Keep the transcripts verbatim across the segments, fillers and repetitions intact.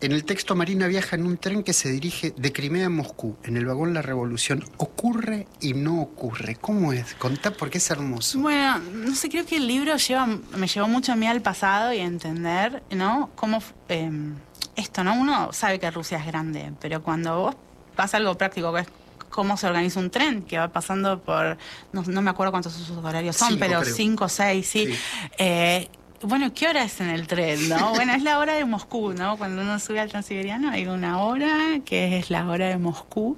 En el texto, Marina viaja en un tren que se dirige de Crimea a Moscú. En el vagón La Revolución ocurre y no ocurre. ¿Cómo es? Contá porque es hermoso. Bueno, no sé, creo que el libro lleva, me llevó mucho a mí al pasado y a entender, ¿no? Cómo eh, esto, ¿no? Uno sabe que Rusia es grande, pero cuando vos pasa algo práctico, que es cómo se organiza un tren que va pasando por, no, no me acuerdo cuántos usos horarios son, Cinco, pero creo. cinco o seis, sí. sí. Eh, Bueno, ¿qué hora es en el tren, no? Bueno, es la hora de Moscú, ¿no? Cuando uno sube al Transiberiano hay una hora que es la hora de Moscú.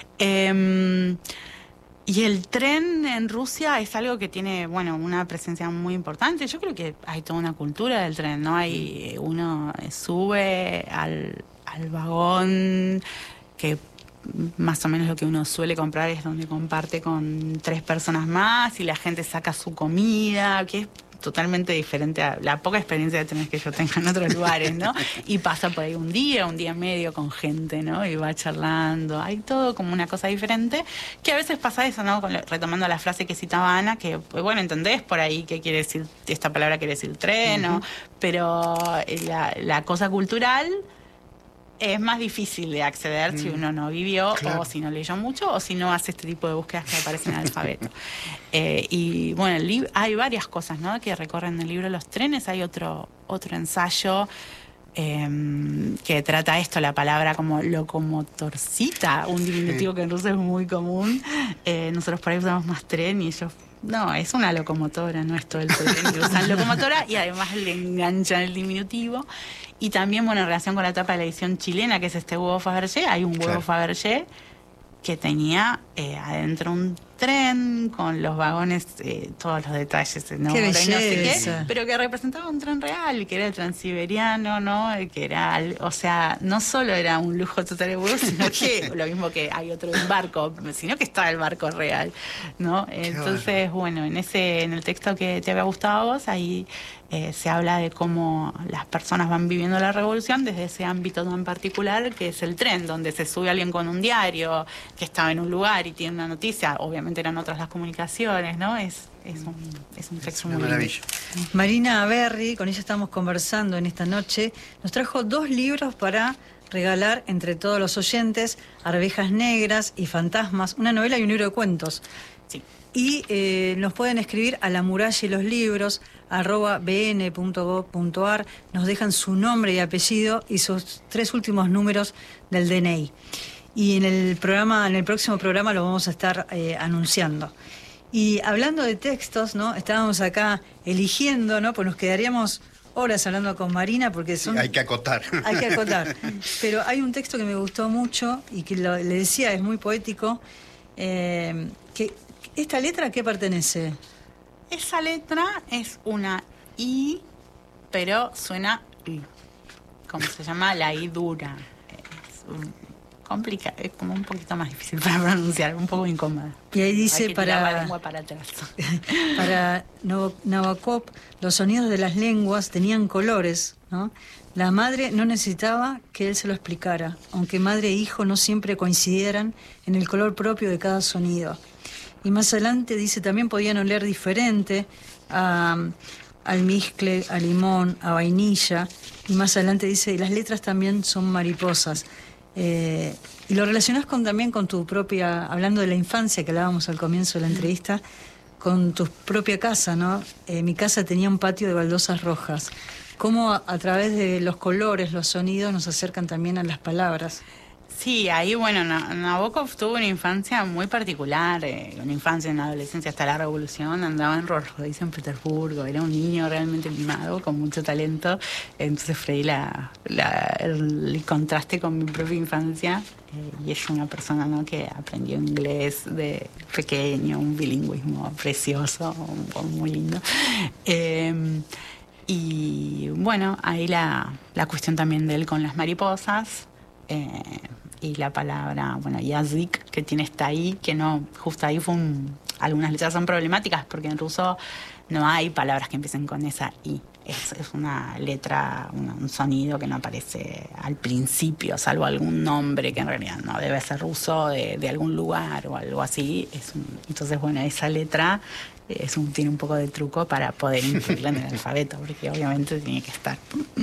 Eh, y el tren en Rusia es algo que tiene, bueno, una presencia muy importante. Yo creo que hay toda una cultura del tren, ¿no? Hay, uno sube al, al vagón que más o menos lo que uno suele comprar es donde comparte con tres personas más y la gente saca su comida, que es totalmente diferente a la poca experiencia de trenes que yo tengo en otros lugares, ¿no? Y pasa por ahí un día, un día y medio con gente, ¿no? Y va charlando. Hay todo como una cosa diferente, que a veces pasa eso, ¿no? Con lo, retomando la frase que citaba Ana, que, bueno, entendés por ahí qué quiere decir, esta palabra quiere decir tren, ¿no? Uh-huh. Pero la, la cosa cultural es más difícil de acceder mm. si uno no vivió, claro, o si no leyó mucho, o si no hace este tipo de búsquedas que aparecen en el alfabeto. eh, y bueno, el libro, hay varias cosas, ¿no?, que recorren el libro Los trenes. Hay otro, otro ensayo eh, que trata esto, la palabra como locomotorcita, un diminutivo sí. que en ruso es muy común. Eh, nosotros por ahí usamos más tren y ellos... No, es una locomotora, no es todo el tren. Usan locomotora y además le enganchan el diminutivo. Y también, bueno, en relación con la etapa de la edición chilena, que es este huevo Fabergé, hay un huevo claro. Fabergé que tenía eh, adentro un tren con los vagones, eh, todos los detalles, ¿no? Qué no sé belleza. qué, pero que representaba un tren real, que era el transiberiano, ¿no? Que era, o sea, no solo era un lujo total de huevo, sino que lo mismo que hay otro en barco, sino que estaba el barco real, ¿no? Qué Entonces, bueno. bueno, en ese, en el texto que te había gustado a vos, ahí eh, se habla de cómo las personas van viviendo la revolución desde ese ámbito tan particular que es el tren, donde se sube alguien con un diario que estaba en un lugar y tiene una noticia, obviamente eran otras las comunicaciones, ¿no? Es, es un, es un texto muy maravilla. Lindo. Marina Berry, con ella estamos conversando en esta noche, nos trajo dos libros para regalar entre todos los oyentes: Arvejas Negras y Fantasmas, una novela y un libro de cuentos. Sí. Y eh, nos pueden escribir a La Muralla y los Libros, arroba b n punto gov punto a r, nos dejan su nombre y apellido y sus tres últimos números del D N I. Y en el programa, en el próximo programa lo vamos a estar eh, anunciando. Y hablando de textos, ¿no? Estábamos acá eligiendo, ¿no? Pues nos quedaríamos horas hablando con Marina porque son... Sí, hay que acotar. Hay que acotar. Pero hay un texto que me gustó mucho y que lo, le decía, es muy poético. Eh, que, ¿Esta letra a qué pertenece? Esa letra es una I, pero suena I. Como se llama la I dura. Es un... complicado, es como un poquito más difícil para pronunciar, un poco incómoda. Y ahí dice para la lengua para atrás. Para Nabokov, los sonidos de las lenguas tenían colores, ¿no? La madre no necesitaba que él se lo explicara, aunque madre e hijo no siempre coincidieran en el color propio de cada sonido. Y más adelante dice, también podían oler diferente a almizcle, a limón, a vainilla. Y más adelante dice, y las letras también son mariposas. Eh, y lo relacionás con, también con tu propia, hablando de la infancia que hablábamos al comienzo de la entrevista, con tu propia casa, ¿no? Eh, mi casa tenía un patio de baldosas rojas. ¿Cómo a, a través de los colores, los sonidos, nos acercan también a las palabras? Sí, ahí, bueno, Nabokov tuvo una infancia muy particular, eh, una infancia, una adolescencia hasta la Revolución, andaba en Rolls Royce en Petersburgo, era un niño realmente mimado, con mucho talento, entonces freí la, la, el, el contraste con mi propia infancia, eh, y es una persona, ¿no?, que aprendió inglés de pequeño, un bilingüismo precioso, muy lindo. Eh, y bueno, ahí la, la cuestión también de él con las mariposas, eh, y la palabra, bueno, yazik, que tiene esta I, que no, justo ahí fue un... Algunas letras son problemáticas porque en ruso no hay palabras que empiecen con esa I. es, es una letra, un, un sonido que no aparece al principio, salvo algún nombre que en realidad no debe ser ruso, de, de algún lugar o algo así. Es un, entonces, bueno, esa letra es un, tiene un poco de truco para poder incluirla en el alfabeto, porque obviamente tiene que estar.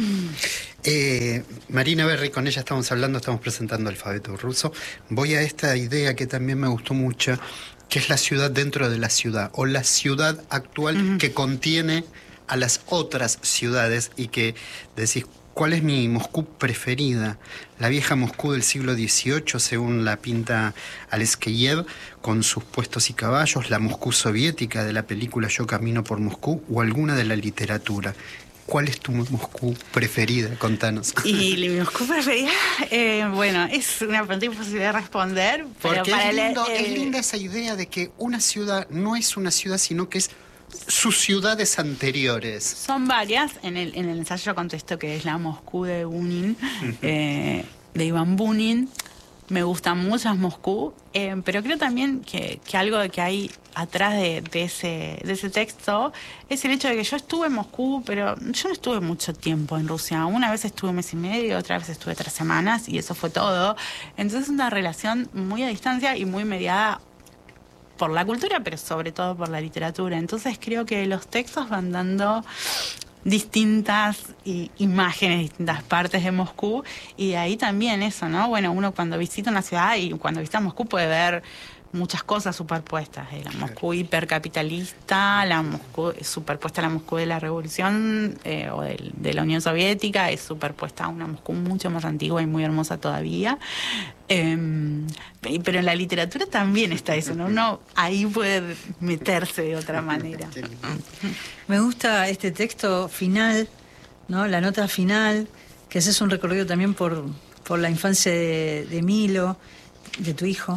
Eh, Marina Berry, con ella estamos hablando, estamos presentando el alfabeto ruso. Voy a esta idea que también me gustó mucho, que es la ciudad dentro de la ciudad, o la ciudad actual uh-huh. que contiene a las otras ciudades, y que decís, ¿cuál es mi Moscú preferida? La vieja Moscú del siglo dieciocho, según la pinta Alexeyev, con sus puestos y caballos, la Moscú soviética de la película Yo camino por Moscú, o alguna de la literatura. ¿Cuál es tu Moscú preferida? Contanos. Y mi Moscú preferida, eh, bueno, es una pregunta imposible de responder. Porque pero para es, lindo, el, el, es linda esa idea de que una ciudad no es una ciudad, sino que es sus ciudades anteriores. Son varias. En el, en el ensayo yo contesto que es la Moscú de Bunin, uh-huh. eh, de Iván Bunin. Me gustan muchas Moscú, eh, pero creo también que, que algo que hay atrás de, de, ese, de ese texto es el hecho de que yo estuve en Moscú, pero yo no estuve mucho tiempo en Rusia. Una vez estuve un mes y medio, otra vez estuve tres semanas y eso fue todo. Entonces es una relación muy a distancia y muy mediada por la cultura, pero sobre todo por la literatura. Entonces creo que los textos van dando distintas i- imágenes, distintas partes de Moscú, y de ahí también eso, ¿no? Bueno, uno cuando visita una ciudad y cuando visita Moscú puede ver muchas cosas superpuestas, de la Moscú hipercapitalista, la Moscú superpuesta a la Moscú de la Revolución eh, o del, de la Unión Soviética, es superpuesta a una Moscú mucho más antigua y muy hermosa todavía. Eh, pero en la literatura también está eso, ¿no? Uno ahí puede meterse de otra manera. Me gusta este texto final, ¿no? La nota final, que haces un recorrido también por, por la infancia de, de Milo, de tu hijo.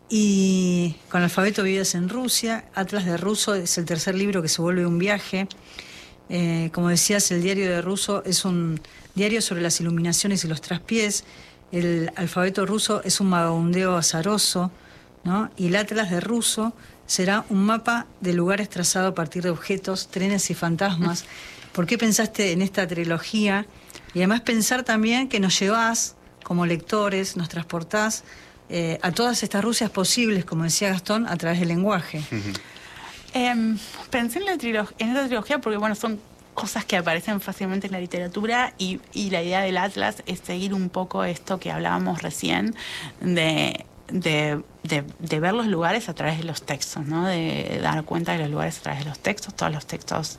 Y con Alfabeto vivías en Rusia, Atlas de Ruso es el tercer libro que se vuelve un viaje. Eh, como decías, el diario de Ruso es un diario sobre las iluminaciones y los traspiés. El Alfabeto ruso es un vagabundeo azaroso, ¿no? Y el Atlas de Ruso será un mapa de lugares trazado a partir de objetos, trenes y fantasmas. ¿Por qué pensaste en esta trilogía? Y además pensar también que nos llevás como lectores, nos transportás Eh, a todas estas Rusias posibles, como decía Gastón, a través del lenguaje. Uh-huh. eh, pensé en, la trilog- en esta trilogía porque, bueno, son cosas que aparecen fácilmente en la literatura y, y la idea del Atlas es seguir un poco esto que hablábamos recién de, de, de, de ver los lugares a través de los textos, ¿no? De dar cuenta de los lugares a través de los textos, todos los textos,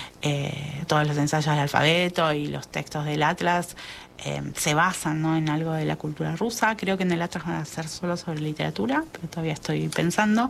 eh, todos los ensayos del alfabeto y los textos del Atlas Eh, se basan, ¿no?, en algo de la cultura rusa. Creo que en el Atlas van a ser solo sobre literatura, pero todavía estoy pensando.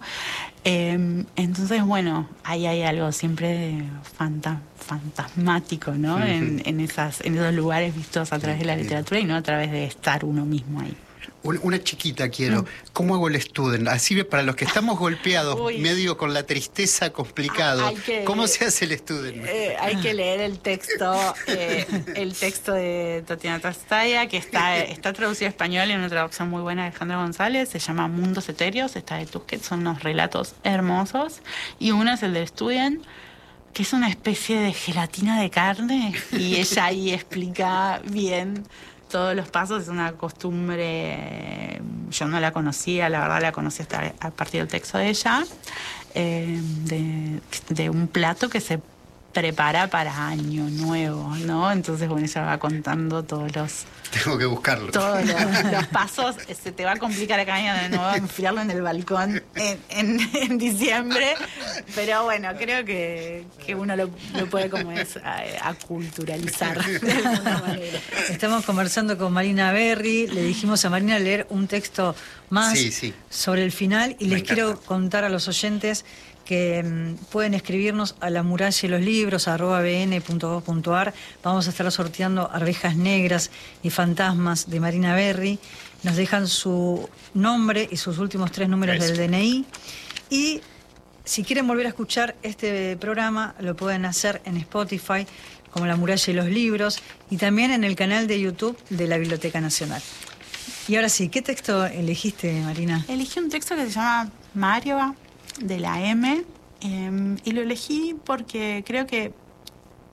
Eh, entonces, bueno, ahí hay algo siempre fanta- fantasmático, ¿no? Uh-huh. en, en, esas, en esos lugares vistos a través de la literatura y no a través de estar uno mismo ahí. Una chiquita quiero. ¿Cómo hago el student? Así para los que estamos golpeados, Uy. medio con la tristeza complicado. Ah, que, ¿Cómo se hace el student? Eh, hay que leer el texto, eh, el texto de Tatiana Tastaya, que está, está traducido a español en una traducción muy buena de Alejandro González. Se llama Mundos Etéreos, está de Tusquets, son unos relatos hermosos. Y uno es el del student, que es una especie de gelatina de carne, y ella ahí explica bien todos los pasos. Es una costumbre, yo no la conocía, la verdad la conocí hasta a partir del texto de ella, eh, de, de un plato que se prepara para Año Nuevo, ¿no? Entonces, bueno, ella va contando todos los... Tengo que buscarlo. Todos los, los pasos. Se te va a complicar acá de nuevo enfriarlo en el balcón en, en, en diciembre. Pero bueno, creo que, que uno lo, lo puede como es aculturalizar de alguna manera. Estamos conversando con Marina Berry. Le dijimos a Marina leer un texto más sí, sí. sobre el final. Y Me les encanta. quiero contar a los oyentes que um, pueden escribirnos a la muralla y los libros arroba b n punto gov punto a r. Vamos a estar sorteando Arvejas Negras y Fantasmas de Marina Berry. Nos dejan su nombre y sus últimos tres números Eso. del D N I. Y si quieren volver a escuchar este programa, lo pueden hacer en Spotify, como La Muralla y los Libros, y también en el canal de YouTube de la Biblioteca Nacional. Y ahora sí, ¿qué texto elegiste, Marina? Elegí un texto que se llama Mariova, de la M, eh, y lo elegí porque creo que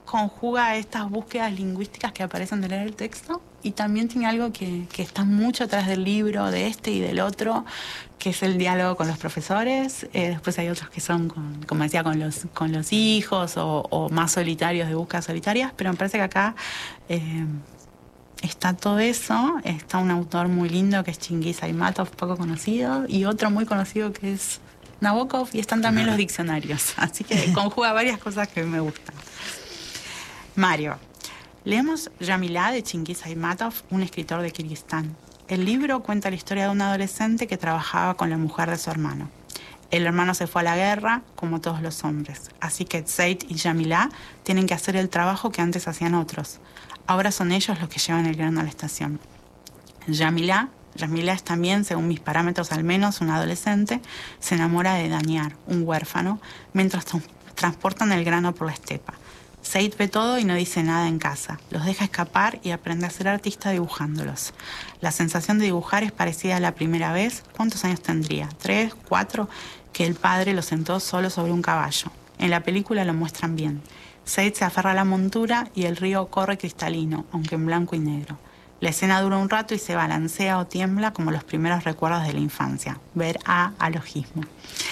conjuga estas búsquedas lingüísticas que aparecen de leer el texto y también tiene algo que, que está mucho atrás del libro, de este y del otro, que es el diálogo con los profesores. Eh, después hay otros que son, con, como decía, con los, con los hijos o, o más solitarios, de búsquedas solitarias, pero me parece que acá eh, está todo eso. Está un autor muy lindo que es Chinguiz Aymatov, poco conocido, y otro muy conocido que es Nabokov, y están también los diccionarios. Así que conjuga varias cosas que me gustan. Mario. Leemos Yamilá de Chinguiz Aymatov, un escritor de Kirguistán. El libro cuenta la historia de un adolescente que trabajaba con la mujer de su hermano. El hermano se fue a la guerra, como todos los hombres. Así que Zeit y Yamilá tienen que hacer el trabajo que antes hacían otros. Ahora son ellos los que llevan el grano a la estación. Yamilá, Yamilá es también, según mis parámetros al menos, un adolescente, se enamora de Daniar, un huérfano, mientras tra- transportan el grano por la estepa. Zeit ve todo y no dice nada en casa. Los deja escapar y aprende a ser artista dibujándolos. La sensación de dibujar es parecida a la primera vez. ¿Cuántos años tendría? ¿Tres? ¿Cuatro? Que el padre lo sentó solo sobre un caballo. En la película lo muestran bien. Zeit se aferra a la montura y el río corre cristalino, aunque en blanco y negro. La escena dura un rato y se balancea o tiembla como los primeros recuerdos de la infancia. Ver a alogismo.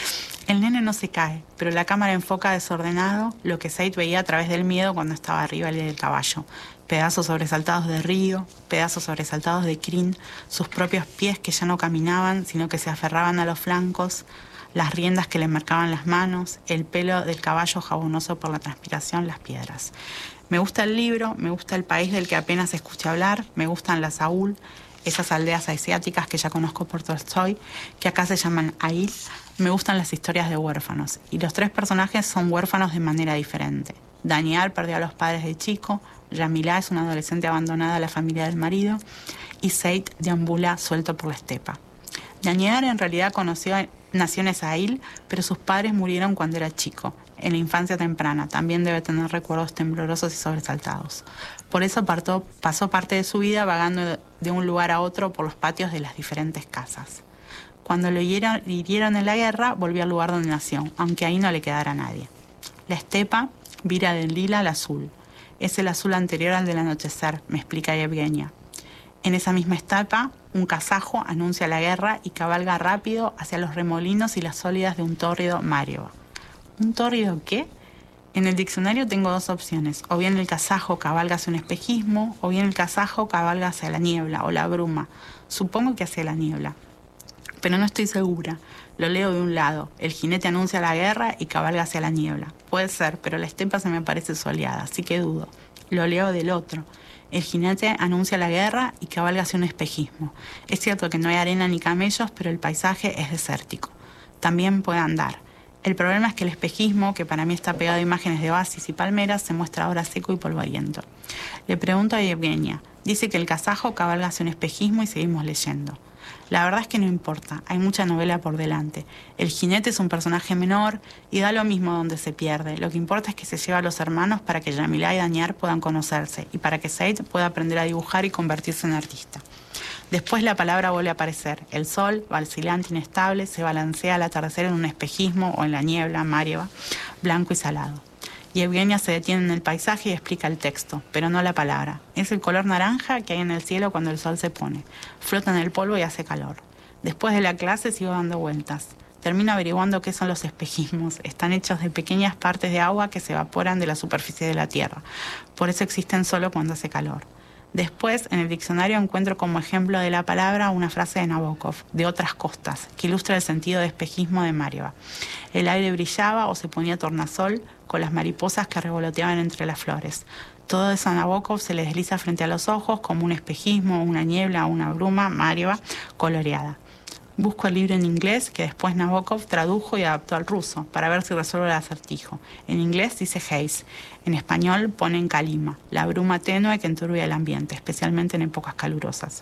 El nene no se cae, pero la cámara enfoca desordenado lo que Zeit veía a través del miedo cuando estaba arriba del caballo. Pedazos sobresaltados de río, pedazos sobresaltados de crin, sus propios pies que ya no caminaban, sino que se aferraban a los flancos, las riendas que le marcaban las manos, el pelo del caballo jabonoso por la transpiración, las piedras. Me gusta el libro, me gusta el país del que apenas escuché hablar, me gustan las Aul, esas aldeas asiáticas que ya conozco por Tolstoy, que acá se llaman Ail. Me gustan las historias de huérfanos, y los tres personajes son huérfanos de manera diferente. Daniar perdió a los padres de chico, Yamilá es una adolescente abandonada a la familia del marido, y Zeit deambula suelto por la estepa. Daniar en realidad conoció, nació en Esail, pero sus padres murieron cuando era chico, en la infancia temprana. También debe tener recuerdos temblorosos y sobresaltados. Por eso partó, pasó parte de su vida vagando de un lugar a otro por los patios de las diferentes casas. Cuando lo hirieron, hirieron en la guerra, volvió al lugar donde nació, aunque ahí no le quedara nadie. La estepa vira del lila al azul. Es el azul anterior al del anochecer, me explica Yevgenia. En esa misma estepa, un kazajo anuncia la guerra y cabalga rápido hacia los remolinos y las sólidas de un tórrido Mario. ¿Un tórrido qué? En el diccionario tengo dos opciones. O bien el kazajo cabalga hacia un espejismo, o bien el kazajo cabalga hacia la niebla o la bruma. Supongo que hacia la niebla, pero no estoy segura. Lo leo de un lado. El jinete anuncia la guerra y cabalga hacia la niebla. Puede ser, pero la estepa se me parece soleada, así que dudo. Lo leo del otro. El jinete anuncia la guerra y cabalga hacia un espejismo. Es cierto que no hay arena ni camellos, pero el paisaje es desértico. También puede andar. El problema es que el espejismo, que para mí está pegado a imágenes de oasis y palmeras, se muestra ahora seco y polvoriento. Le pregunto a Yevgenia. Dice que el kazajo cabalga hacia un espejismo y seguimos leyendo. La verdad es que no importa, hay mucha novela por delante. El jinete es un personaje menor y da lo mismo donde se pierde. Lo que importa es que se lleva a los hermanos para que Yamilá y Daniar puedan conocerse y para que Zeit pueda aprender a dibujar y convertirse en artista. Después la palabra vuelve a aparecer. El sol, vacilante, inestable, se balancea al atardecer en un espejismo o en la niebla, Marieva, blanco y salado. Y Yevgenia se detiene en el paisaje y explica el texto, pero no la palabra. Es el color naranja que hay en el cielo cuando el sol se pone. Flota en el polvo y hace calor. Después de la clase sigo dando vueltas. Termino averiguando qué son los espejismos. Están hechos de pequeñas partes de agua que se evaporan de la superficie de la tierra. Por eso existen solo cuando hace calor. Después, en el diccionario encuentro como ejemplo de la palabra una frase de Nabokov, de Otras costas, que ilustra el sentido de espejismo de Marieva. El aire brillaba o se ponía tornasol con las mariposas que revoloteaban entre las flores. Todo eso a Nabokov se le desliza frente a los ojos como un espejismo, una niebla o una bruma, Marieva, coloreada. Busco el libro en inglés que después Nabokov tradujo y adaptó al ruso para ver si resuelve el acertijo. En inglés dice haze, en español ponen calima, la bruma tenue que enturbia el ambiente, especialmente en épocas calurosas.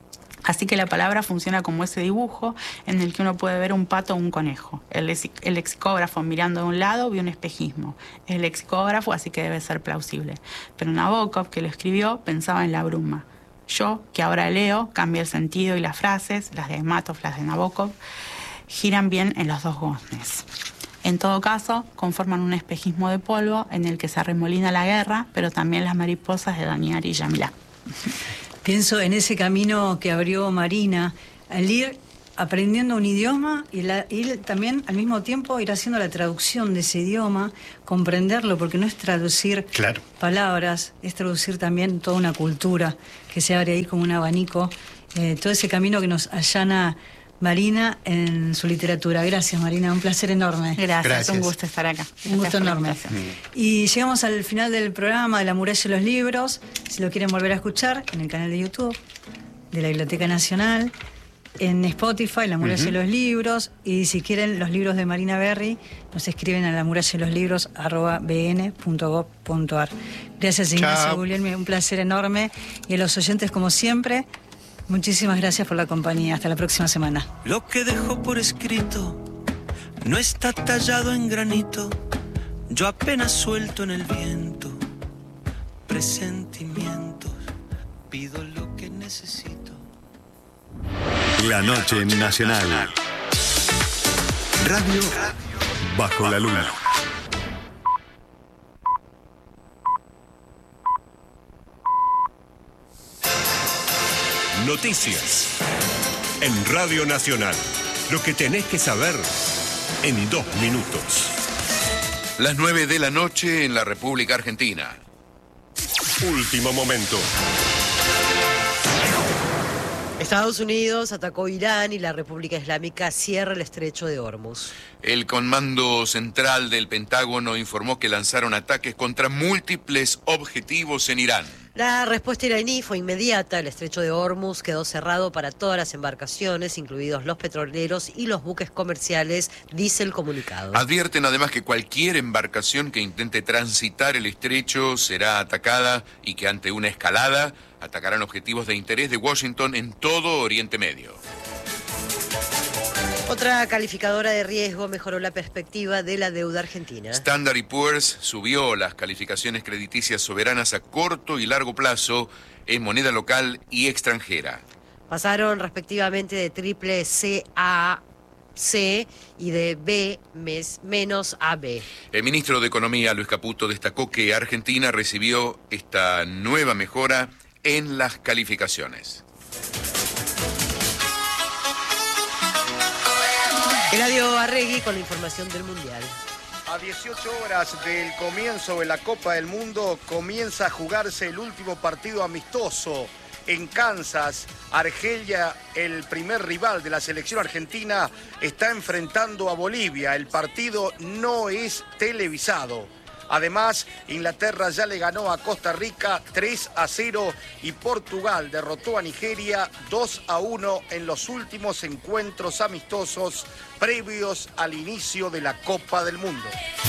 Así que la palabra funciona como ese dibujo en el que uno puede ver un pato o un conejo. El, el lexicógrafo mirando de un lado vio un espejismo. El lexicógrafo, así que debe ser plausible. Pero Nabokov, que lo escribió, pensaba en la bruma. Yo, que ahora leo, cambia el sentido y las frases, las de Aymatov, las de Nabokov, giran bien en los dos goznes. En todo caso, conforman un espejismo de polvo en el que se arremolina la guerra, pero también las mariposas de Daniar y Yamilá. Pienso en ese camino que abrió Marina, al ir aprendiendo un idioma y, la, y también al mismo tiempo ir haciendo la traducción de ese idioma, comprenderlo, porque no es traducir claro. palabras, es traducir también toda una cultura que se abre ahí como un abanico, eh, todo ese camino que nos allana Marina en su literatura. Gracias, Marina, un placer enorme. Gracias, Gracias. Un gusto estar acá. Un gusto enorme. Mm. Y llegamos al final del programa de La Muralla y los Libros. Si lo quieren volver a escuchar, en el canal de YouTube de la Biblioteca Nacional, en Spotify, La Muralla uh-huh. y los Libros, y si quieren los libros de Marina Berry, nos escriben a la muralla y los libros arroba b n punto gov punto a r. Gracias, Ignacio Guglielmi, un placer enorme. Y a los oyentes, como siempre, muchísimas gracias por la compañía. Hasta la próxima semana. Lo que dejo por escrito no está tallado en granito, yo apenas suelto en el viento presentimientos, pido lo que necesito. La noche nacional. Radio bajo la luna. Noticias en Radio Nacional. Lo que tenés que saber en dos minutos. Las nueve de la noche en la República Argentina. Último momento. Estados Unidos atacó Irán y la República Islámica cierra el estrecho de Hormuz. El Comando Central del Pentágono informó que lanzaron ataques contra múltiples objetivos en Irán. La respuesta iraní fue inmediata. El estrecho de Hormuz quedó cerrado para todas las embarcaciones, incluidos los petroleros y los buques comerciales, dice el comunicado. Advierten además que cualquier embarcación que intente transitar el estrecho será atacada y que ante una escalada atacarán objetivos de interés de Washington en todo Oriente Medio. Otra calificadora de riesgo mejoró la perspectiva de la deuda argentina. Standard and Poor's subió las calificaciones crediticias soberanas a corto y largo plazo en moneda local y extranjera. Pasaron respectivamente de triple C a C y de B menos a B. El ministro de Economía, Luis Caputo, destacó que Argentina recibió esta nueva mejora en las calificaciones. Eladio Arregui con la información del Mundial. A dieciocho horas del comienzo de la Copa del Mundo comienza a jugarse el último partido amistoso en Kansas. Argelia, el primer rival de la selección argentina, está enfrentando a Bolivia. El partido no es televisado. Además, Inglaterra ya le ganó a Costa Rica tres a cero y Portugal derrotó a Nigeria dos a uno en los últimos encuentros amistosos previos al inicio de la Copa del Mundo.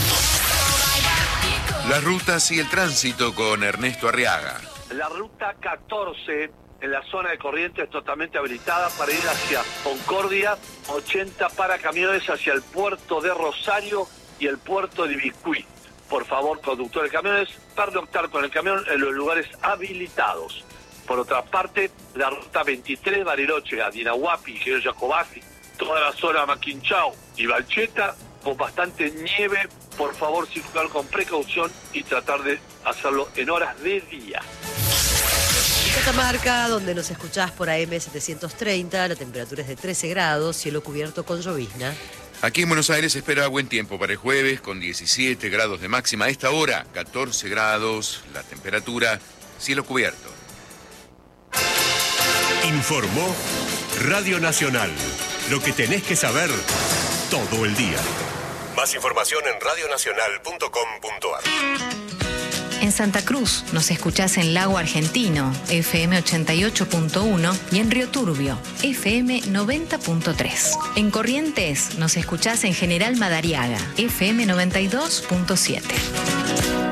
Las rutas y el tránsito con Ernesto Arriaga. La ruta catorce en la zona de Corrientes totalmente habilitada para ir hacia Concordia, ochenta para camiones hacia el puerto de Rosario y el puerto de Ibicuí. Por favor, conductores de camiones, pernoctar con el camión en los lugares habilitados. Por otra parte, la ruta veintitrés, Bariloche, a Dinahuapi, Ingeniero Jacobasi, toda la zona Maquinchao y Balcheta, con bastante nieve. Por favor, circular con precaución y tratar de hacerlo en horas de día. En Catamarca, donde nos escuchás por A M setecientos treinta, la temperatura es de trece grados, cielo cubierto con llovizna. Aquí en Buenos Aires se espera buen tiempo para el jueves, con diecisiete grados de máxima. A esta hora, catorce grados, la temperatura, cielo cubierto. Informó Radio Nacional. Lo que tenés que saber todo el día. Más información en radio nacional punto com punto a r. En Santa Cruz nos escuchás en Lago Argentino, F M ochenta y ocho punto uno, y en Río Turbio, F M noventa punto tres. En Corrientes nos escuchás en General Madariaga, F M noventa y dos punto siete.